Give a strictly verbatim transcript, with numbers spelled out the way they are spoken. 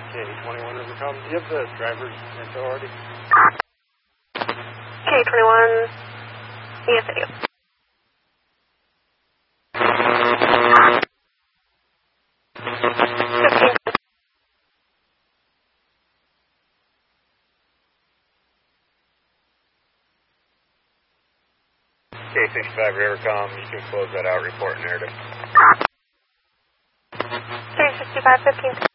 K twenty-one is come. Do you have the driver's info already? K twenty-one, yes I do. fifteen. K sixty-five Rivercom, you can close that out, report narrative. K sixty-five, fifteen.